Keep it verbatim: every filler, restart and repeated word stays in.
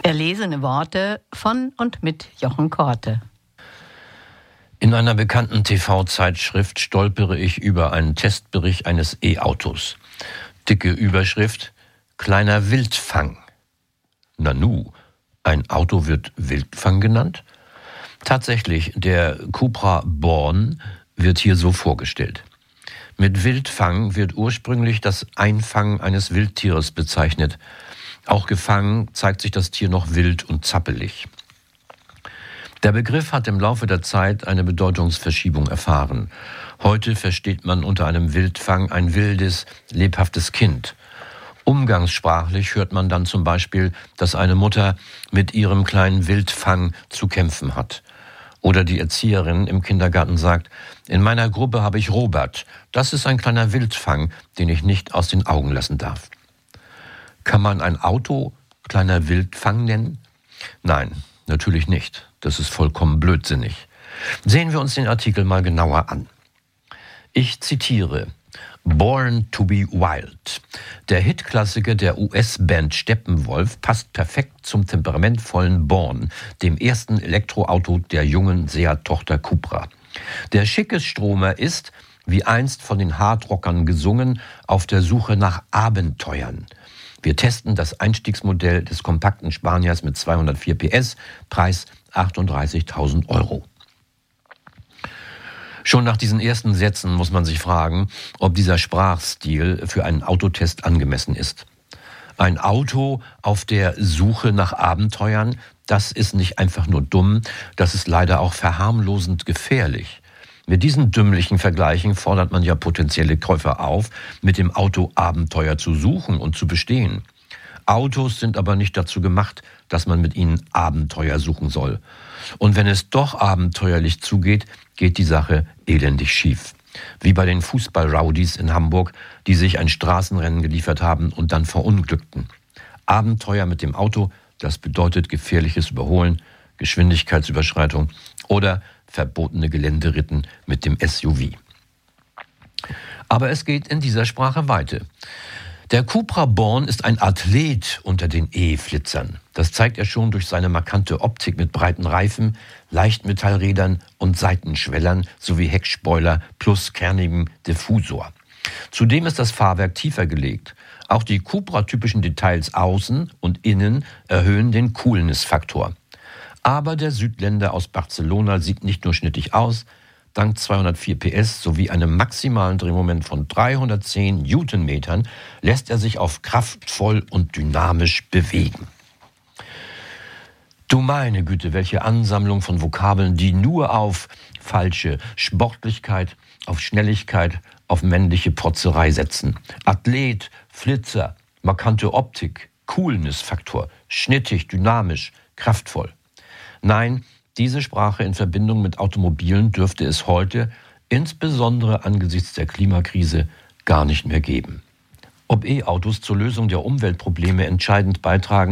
Erlesene Worte von und mit Jochen Korte. In einer bekannten T V-Zeitschrift stolpere ich über einen Testbericht eines E-Autos. Dicke Überschrift: Kleiner Wildfang. Nanu, ein Auto wird Wildfang genannt? Tatsächlich, der Cupra Born wird hier so vorgestellt. Mit Wildfang wird ursprünglich das Einfangen eines Wildtieres bezeichnet. Auch gefangen zeigt sich das Tier noch wild und zappelig. Der Begriff hat im Laufe der Zeit eine Bedeutungsverschiebung erfahren. Heute versteht man unter einem Wildfang ein wildes, lebhaftes Kind. Umgangssprachlich hört man dann zum Beispiel, dass eine Mutter mit ihrem kleinen Wildfang zu kämpfen hat. Oder die Erzieherin im Kindergarten sagt: In meiner Gruppe habe ich Robert. Das ist ein kleiner Wildfang, den ich nicht aus den Augen lassen darf. Kann man ein Auto kleiner Wildfang nennen? Nein, natürlich nicht. Das ist vollkommen blödsinnig. Sehen wir uns den Artikel mal genauer an. Ich zitiere: Born to be Wild. Der Hitklassiker der U S-Band Steppenwolf passt perfekt zum temperamentvollen Born, dem ersten Elektroauto der jungen Seat-Tochter Cupra. Der schicke Stromer ist, wie einst von den Hardrockern gesungen, auf der Suche nach Abenteuern. Wir testen das Einstiegsmodell des kompakten Spaniers mit zweihundertvier P S, Preis achtunddreißigtausend Euro. Schon nach diesen ersten Sätzen muss man sich fragen, ob dieser Sprachstil für einen Autotest angemessen ist. Ein Auto auf der Suche nach Abenteuern, das ist nicht einfach nur dumm, das ist leider auch verharmlosend gefährlich. Mit diesen dümmlichen Vergleichen fordert man ja potenzielle Käufer auf, mit dem Auto Abenteuer zu suchen und zu bestehen. Autos sind aber nicht dazu gemacht, dass man mit ihnen Abenteuer suchen soll. Und wenn es doch abenteuerlich zugeht, geht die Sache elendig schief. Wie bei den Fußball-Rowdies in Hamburg, die sich ein Straßenrennen geliefert haben und dann verunglückten. Abenteuer mit dem Auto, das bedeutet gefährliches Überholen, Geschwindigkeitsüberschreitung oder verbotene Geländeritten mit dem S U V. Aber es geht in dieser Sprache weiter. Der Cupra Born ist ein Athlet unter den E-Flitzern. Das zeigt er schon durch seine markante Optik mit breiten Reifen, Leichtmetallrädern und Seitenschwellern sowie Heckspoiler plus kernigem Diffusor. Zudem ist das Fahrwerk tiefer gelegt. Auch die Cupra-typischen Details außen und innen erhöhen den Coolness-Faktor. Aber der Südländer aus Barcelona sieht nicht nur schnittig aus. Dank zweihundertvier P S sowie einem maximalen Drehmoment von dreihundertzehn Newtonmetern lässt er sich auf kraftvoll und dynamisch bewegen. Du meine Güte, welche Ansammlung von Vokabeln, die nur auf falsche Sportlichkeit, auf Schnelligkeit, auf männliche Protzerei setzen. Athlet, Flitzer, markante Optik, Coolness-Faktor, schnittig, dynamisch, kraftvoll. Nein, diese Sprache in Verbindung mit Automobilen dürfte es heute, insbesondere angesichts der Klimakrise, gar nicht mehr geben. Ob E-Autos zur Lösung der Umweltprobleme entscheidend beitragen,